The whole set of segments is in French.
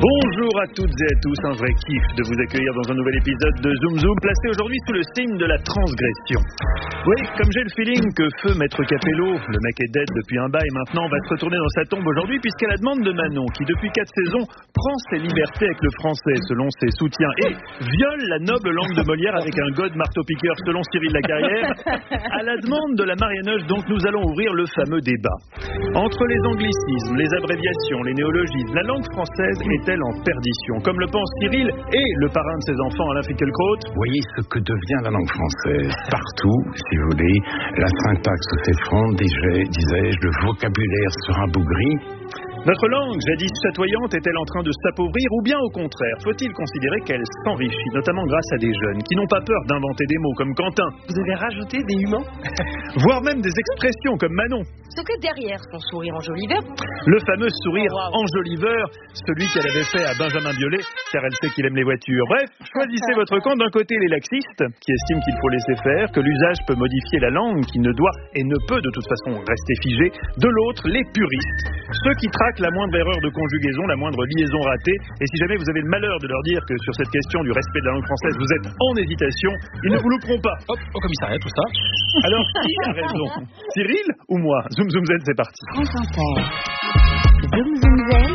Bonjour à toutes et à tous, un vrai kiff de vous accueillir dans un nouvel épisode de Zoom Zoom, placé aujourd'hui sous le signe de la transgression. Oui, comme j'ai le feeling que feu Maître Capello, le mec est dead depuis un bail maintenant, va se retourner dans sa tombe aujourd'hui, puisqu'à la demande de Manon, qui depuis 4 saisons prend ses libertés avec le français selon ses soutiens et viole la noble langue de Molière avec un god marteau-piqueur selon Cyril Lacarrière, à la demande de la Marianneuse, donc nous allons ouvrir le fameux débat. Entre les anglicismes, les abréviations, les néologismes, la langue française est-elle en perdition, comme le pense Cyril et le parrain de ses enfants, Alain Finkielkraut? Voyez ce que devient la langue française. Partout, si vous voulez, la syntaxe s'effondre, disais-je, le vocabulaire se rabougrit. Notre langue, jadis chatoyante, est-elle en train de s'appauvrir ou bien au contraire, faut-il considérer qu'elle s'enrichit, notamment grâce à des jeunes qui n'ont pas peur d'inventer des mots comme Quentin? Vous avez rajouté des humains? Voire même des expressions comme Manon. Ce que derrière son sourire enjoliveur, le fameux sourire enjoliveur, celui qu'elle avait fait à Benjamin Biolay, car elle sait qu'il aime les voitures. Bref, choisissez votre camp. D'un côté, les laxistes, qui estiment qu'il faut laisser faire, que l'usage peut modifier la langue, qui ne doit et ne peut de toute façon rester figée. De l'autre, les puristes, ceux qui traquent la moindre erreur de conjugaison, la moindre liaison ratée. Et si jamais vous avez le malheur de leur dire que sur cette question du respect de la langue française, vous êtes en hésitation, ils ne vous louperont pas. Hop, au commissariat, tout ça. Alors, qui a raison? Cyril ou moi? Zoom Zoom Z, c'est parti. France Inter. Zoom Zoom Zen.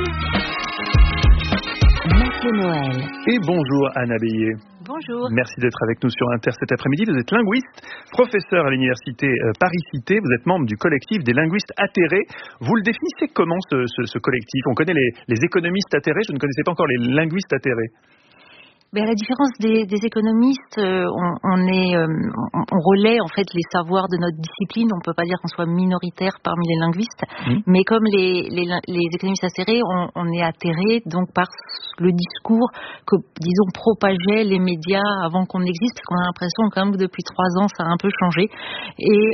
Mathieu Noël. Et bonjour Anna Bélier. Bonjour. Merci d'être avec nous sur Inter cet après-midi. Vous êtes linguiste, professeur à l'université Paris-Cité. Vous êtes membre du collectif des linguistes atterrés. Vous le définissez comment ce collectif? On connaît les économistes atterrés. Je ne connaissais pas encore les linguistes atterrés. À la différence des économistes, on relaie en fait les savoirs de notre discipline. On ne peut pas dire qu'on soit minoritaire parmi les linguistes, mais comme les économistes atterrés, on est atterrés donc par le discours que, disons, propageaient les médias avant qu'on existe, parce qu'on a l'impression quand même que depuis 3 ans ça a un peu changé. Et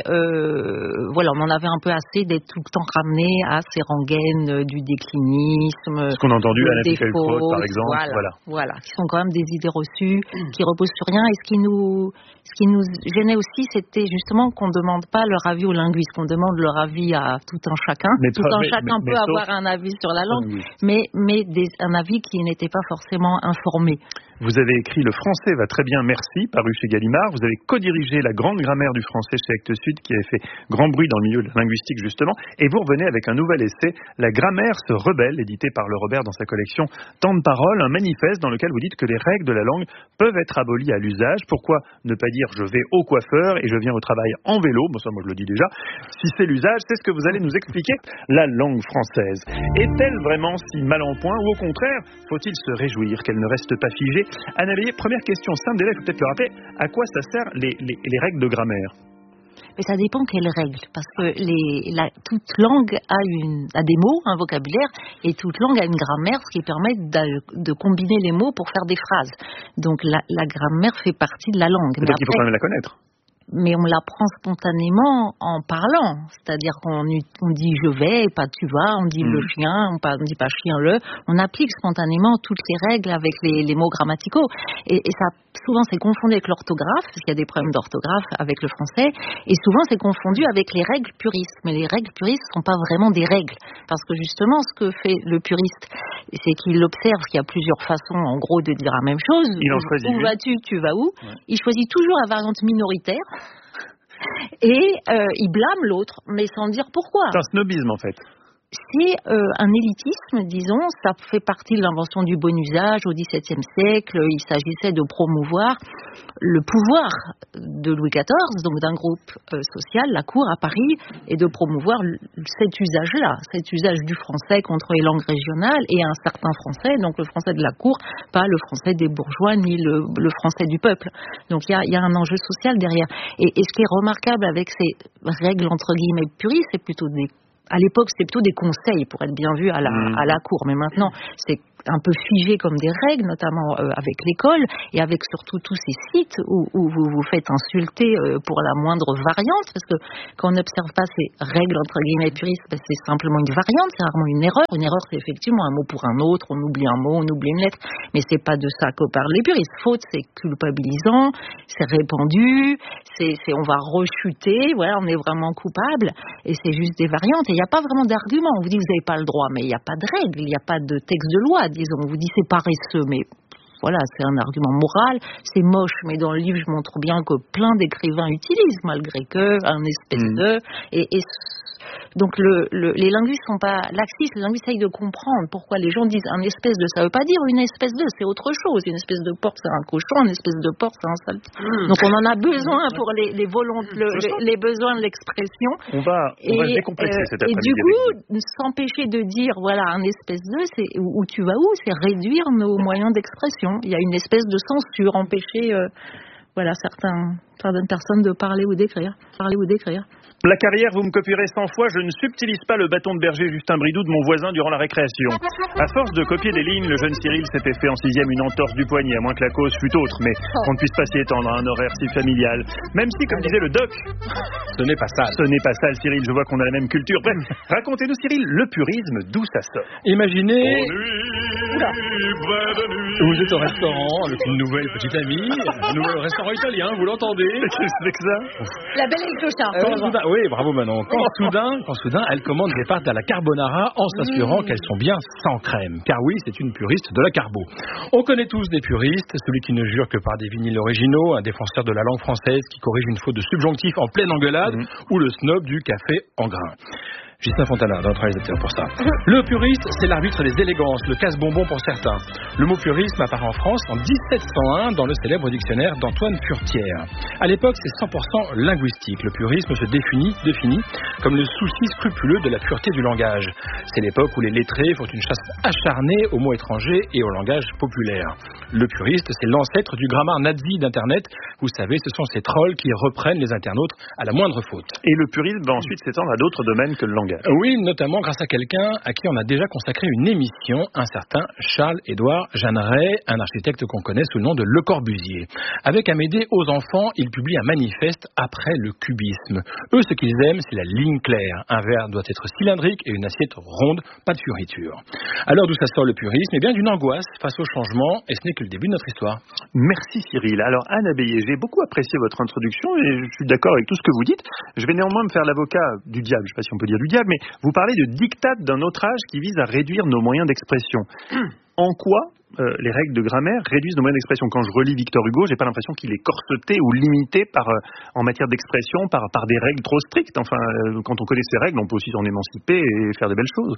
voilà, on en avait un peu assez d'être tout le temps ramené à ces rengaines du déclinisme. Ce qu'on a entendu à la Finkielkraut, par exemple. Voilà, qui sont quand même des idées reçues, qui reposent sur rien. Et ce qui nous gênait aussi, c'était justement qu'on ne demande pas leur avis aux linguistes, qu'on demande leur avis à tout un chacun. Chacun peut avoir un avis sur la langue, mais un avis qui n'était pas forcément informé. Vous avez écrit Le français va très bien, merci, paru chez Gallimard. Vous avez co-dirigé la grande grammaire du français chez Actes Sud, qui avait fait grand bruit dans le milieu linguistique, justement. Et vous revenez avec un nouvel essai, La grammaire se rebelle, édité par Le Robert dans sa collection Temps de parole, un manifeste dans lequel vous dites que les règles de la langue peuvent être abolies à l'usage. Pourquoi ne pas dire je vais au coiffeur et je viens au travail en vélo? Bon, ça, moi, je le dis déjà. Si c'est l'usage, c'est ce que vous allez nous expliquer. La langue française est-elle vraiment si mal en point, ou au contraire, faut-il se réjouir qu'elle ne reste pas figée? Anna Bélier, première question simple, déjà, il faut peut-être le rappeler, à quoi ça sert les règles de grammaire? Mais ça dépend quelles règles, parce que toute langue a des mots, un vocabulaire, et toute langue a une grammaire, ce qui permet de combiner les mots pour faire des phrases. Donc la grammaire fait partie de la langue. Donc il faut quand même la connaître. Mais on l'apprend spontanément en parlant, c'est-à-dire qu'on dit je vais, pas tu vas, on dit le chien, on dit pas chien le, on applique spontanément toutes les règles avec les mots grammaticaux, et ça souvent c'est confondu avec l'orthographe, parce qu'il y a des problèmes d'orthographe avec le français, et souvent c'est confondu avec les règles puristes, mais les règles puristes ne sont pas vraiment des règles, parce que justement ce que fait le puriste, c'est qu'il observe qu'il y a plusieurs façons en gros de dire la même chose. Où vas-tu, tu vas où? Il choisit toujours la variante minoritaire. Et il blâme l'autre, mais sans dire pourquoi. C'est un snobisme en fait. C'est un élitisme, disons, ça fait partie de l'invention du bon usage au XVIIe siècle. Il s'agissait de promouvoir le pouvoir de Louis XIV, donc d'un groupe social, la cour à Paris, et de promouvoir cet usage-là, cet usage du français contre les langues régionales et un certain français, donc le français de la cour, pas le français des bourgeois ni le français du peuple. Donc il y a un enjeu social derrière. Et ce qui est remarquable avec ces règles entre guillemets puristes, c'est plutôt à l'époque, c'était plutôt des conseils pour être bien vu à la cour. Mais maintenant, c'est un peu figé comme des règles, notamment avec l'école et avec surtout tous ces sites où vous vous faites insulter pour la moindre variante, parce que quand on n'observe pas ces règles entre guillemets puristes, c'est simplement une variante, c'est rarement une erreur. Une erreur, c'est effectivement un mot pour un autre, on oublie un mot, on oublie une lettre, mais c'est pas de ça que parlent les puristes. Faute, c'est culpabilisant, c'est répandu, on va rechuter, voilà, on est vraiment coupable, et c'est juste des variantes, et il n'y a pas vraiment d'argument. On vous dit vous n'avez pas le droit, mais il n'y a pas de règles, il n'y a pas de texte de loi disons. On vous dit c'est paresseux, mais voilà, c'est un argument moral. C'est moche, mais dans le livre, je montre bien que plein d'écrivains utilisent, malgré que, un espèce de... Donc les linguistes sont pas laxistes, les linguistes essayent de comprendre pourquoi les gens disent un espèce de, ça veut pas dire une espèce de, c'est autre chose. Une espèce de porc c'est un cochon, une espèce de porc c'est un sale. Donc on en a besoin pour les besoins de l'expression. On va décomplexer cet après-midi. Et du coup, s'empêcher de dire voilà un espèce de, c'est où tu vas où, c'est réduire nos moyens d'expression. Il y a une espèce de censure, empêcher certaines personnes de parler ou d'écrire. La carrière, vous me copierez 100 fois, je ne subtilise pas le bâton de berger Justin Bridou de mon voisin durant la récréation. À force de copier des lignes, le jeune Cyril s'était fait en 6e une entorse du poignet, à moins que la cause fût autre, mais qu'on ne puisse pas s'y étendre à un horaire si familial. Même si, comme disait le doc, ce n'est pas sale. Ce n'est pas sale, Cyril, je vois qu'on a la même culture. Bref, racontez-nous, Cyril, le purisme, d'où ça sort. Imaginez... Vous êtes au restaurant avec une nouvelle petite amie, un nouveau restaurant italien, vous l'entendez? Qu'est-ce que c'est que ça? La belle et le clochard. Oui, bravo Manon. Quand soudain, elle commande des pâtes à la carbonara en s'assurant qu'elles sont bien sans crème. Car oui, c'est une puriste de la carbo. On connaît tous des puristes, celui qui ne jure que par des vinyles originaux, un défenseur de la langue française qui corrige une faute de subjonctif en pleine engueulade, ou le snob du café en grains. Justin Fontana, notre réalisateur pour ça. Le puriste, c'est l'arbitre des élégances, le casse-bonbon pour certains. Le mot purisme apparaît en France en 1701 dans le célèbre dictionnaire d'Antoine Furtière. À l'époque, c'est 100% linguistique. Le purisme se définit comme le souci scrupuleux de la pureté du langage. C'est l'époque où les lettrés font une chasse acharnée aux mots étrangers et au langage populaire. Le puriste, c'est l'ancêtre du grammar nazi d'Internet. Vous savez, ce sont ces trolls qui reprennent les internautes à la moindre faute. Et le purisme va ensuite s'étendre à d'autres domaines que le langage. Oui, notamment grâce à quelqu'un à qui on a déjà consacré une émission, un certain Charles-Édouard Jeanneret, un architecte qu'on connaît sous le nom de Le Corbusier. Avec Amédée aux enfants, il publie un manifeste après le cubisme. Eux, ce qu'ils aiment, c'est la ligne claire. Un verre doit être cylindrique et une assiette ronde, pas de fioritures. Alors d'où ça sort le purisme? Eh bien d'une angoisse face au changement, et ce n'est que le début de notre histoire. Merci Cyril. Alors Anne Abbaye, j'ai beaucoup apprécié votre introduction et je suis d'accord avec tout ce que vous dites. Je vais néanmoins me faire l'avocat du diable, je ne sais pas si on peut dire du diable, mais vous parlez de diktat d'un autre âge qui vise à réduire nos moyens d'expression. En quoi les règles de grammaire réduisent nos moyens d'expression? Quand je relis Victor Hugo, j'ai pas l'impression qu'il est corseté ou limité en matière d'expression par des règles trop strictes. Enfin, quand on connaît ces règles, on peut aussi s'en émanciper et faire de belles choses.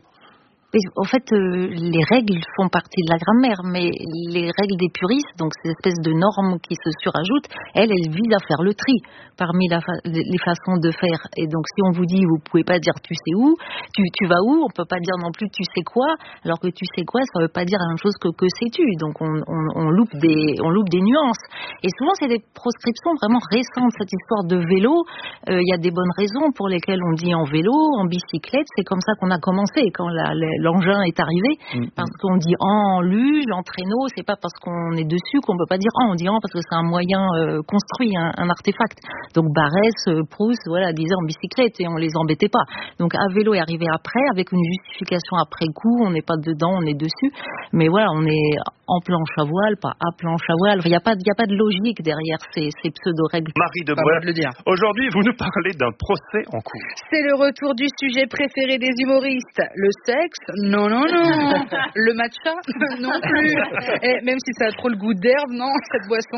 En fait, les règles font partie de la grammaire, mais les règles des puristes, donc ces espèces de normes qui se surajoutent, elles visent à faire le tri parmi les façons de faire. Et donc, si on vous dit, vous pouvez pas dire tu sais où, tu vas où, on peut pas dire non plus tu sais quoi, alors que tu sais quoi, ça veut pas dire la même chose que sais-tu. Donc, on loupe des nuances. Et souvent, c'est des proscriptions vraiment récentes. Cette histoire de vélo, il y a des bonnes raisons pour lesquelles on dit en vélo, en bicyclette. C'est comme ça qu'on a commencé quand l'engin est arrivé, parce qu'on dit en luge, en traîneau, c'est pas parce qu'on est dessus qu'on peut pas dire on dit en parce que c'est un moyen construit, un artefact. Donc Barès, Proust, disaient en bicyclette et on les embêtait pas. Donc à vélo est arrivé après, avec une justification après coup, on n'est pas dedans, on est dessus. Mais voilà, on est en planche à voile, pas à planche à voile. Il n'y a pas de logique derrière ces pseudo-règles. Marie Debreuil, aujourd'hui vous nous parlez d'un procès en cours. C'est le retour du sujet préféré des humoristes, le sexe. Non. Le matcha, non plus. Même si ça a trop le goût d'herbe, non, cette boisson.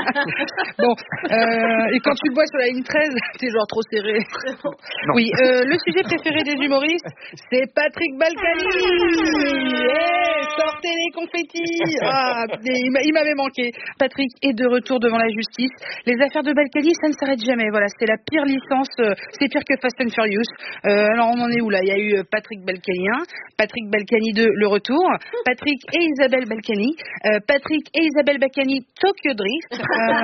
Bon, et quand tu le bois sur la ligne 13, t'es genre trop serré. Non. Oui, le sujet préféré des humoristes, c'est Patrick Balkany. Sortez les confettis. Il m'avait manqué. Patrick est de retour devant la justice. Les affaires de Balkany, ça ne s'arrête jamais. Voilà, c'est la pire licence. C'est pire que Fast and Furious. Alors on en est où là? Il y a eu Patrick Balkany 1, Patrick Balkany 2, le retour, Patrick et Isabelle Balkany, Patrick et Isabelle Balkany, Tokyo Drift.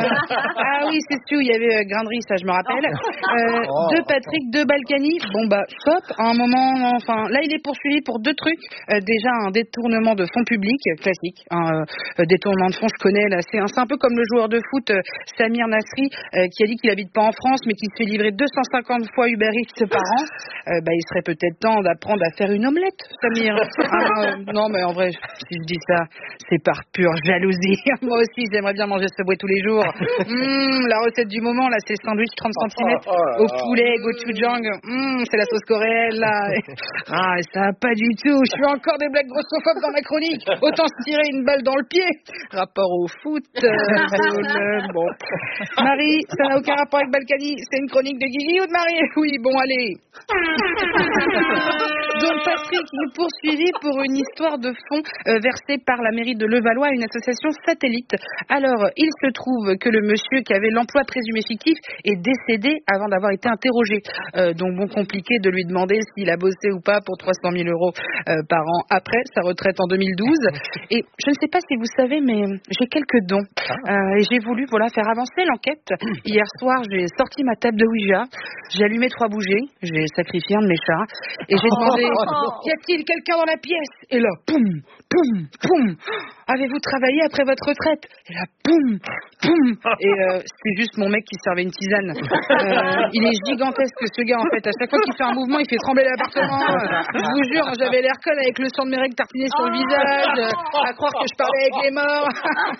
Ah oui, c'est sûr, il y avait Grindry, ça je me rappelle. Deux Patrick, deux Balkany. Bon bah stop. À un moment, enfin là il est poursuivi pour deux trucs. Déjà un détournement de fonds publics classique. Détournement de fonds, je connais là. C'est un peu comme le joueur de foot Samir Nasri qui a dit qu'il habite pas en France mais qu'il se fait livrer 250 fois Uber Eats par an. Il serait peut-être temps d'apprendre à faire une omelette, Samir. Non, mais en vrai, si je dis ça, c'est par pure jalousie. Moi aussi, j'aimerais bien manger ce bouet tous les jours. La recette du moment, là, c'est le sandwich 30 cm au poulet, gochujang. C'est la sauce coréenne, là. Ça va pas du tout. Je fais encore des blagues grossophobes dans ma chronique. Autant pourtant se tirer une balle dans le pied. Rapport au foot. Bon. Marie, ça n'a aucun rapport avec Balkany. C'est une chronique de Guigui ou de Marie? Oui, bon, allez. Donc Patrick est poursuivi pour une histoire de fonds versée par la mairie de Levallois à une association satellite. Alors, il se trouve que le monsieur qui avait l'emploi présumé fictif est décédé avant d'avoir été interrogé. Donc bon, compliqué de lui demander s'il a bossé ou pas pour 300 000 euros par an après sa retraite en 2012. Et je ne sais pas si vous savez, mais j'ai quelques dons. Et j'ai voulu faire avancer l'enquête. Hier soir, j'ai sorti ma table de Ouija, j'ai allumé 3 bougies, j'ai sacrifié un de mes chats et j'ai demandé y a-t-il quelqu'un dans la pièce? Et là, poum, poum, poum. Avez-vous travaillé après votre retraite? Et là, poum, poum. Et c'était juste mon mec qui servait une tisane. Il est gigantesque ce gars en fait. À chaque fois qu'il fait un mouvement, il fait trembler l'appartement. Je vous jure, j'avais l'air conne avec le sang de mes règles tartiné sur le visage, à croire que je parlais avec les morts.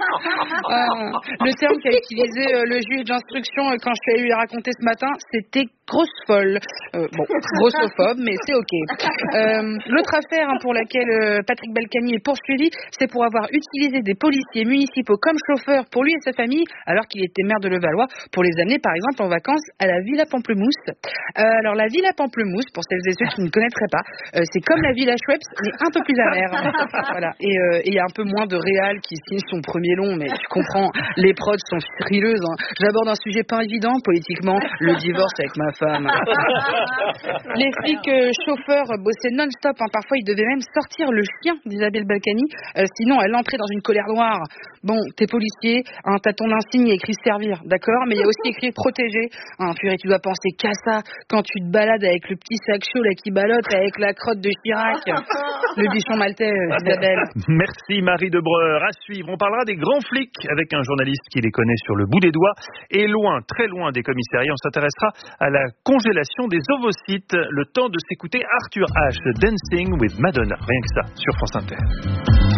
Le terme qu'a utilisé le juge d'instruction quand je suis allée lui raconter ce matin, c'était grosse folle. Grossophobe, mais c'est ok. L'autre affaire pour laquelle Patrick Balkany est poursuivi, c'est pour avoir utilisé des policiers municipaux comme chauffeurs pour lui et sa famille, alors qu'il était maire de Levallois, pour les amener par exemple en vacances à la Villa Pamplemousse. Alors la Villa Pamplemousse, pour celles et ceux qui ne connaîtraient pas, c'est comme la Villa Schweppes, mais un peu plus amère. Voilà. Et il y a un peu moins de réal qui signe son premier long, mais tu comprends, les prods sont frileuses. J'aborde un sujet pas évident politiquement, le divorce avec ma femme. Les flics chauffeurs bossaient non-stop, parfois ils devaient même sortir le chien d'Isabelle Balkany, sinon elle entrait dans une colère noire. Bon, t'es policier, t'as ton insigne, il y a écrit servir, d'accord, mais il y a aussi écrit protéger. Purée, tu dois penser qu'à ça quand tu te balades avec le petit sac chaud là qui ballotte avec la crotte de Chirac, le bichon maltais, Isabelle. Merci Marie de Breur. À suivre, on parlera des grands flics avec un journaliste qui les connaît sur le bout des doigts et loin, très loin des commissariats. On s'intéressera à la congélation des ovocytes. Le temps de s'écouter Arthur H. Dancing with Madonna. Rien que ça, sur France Inter.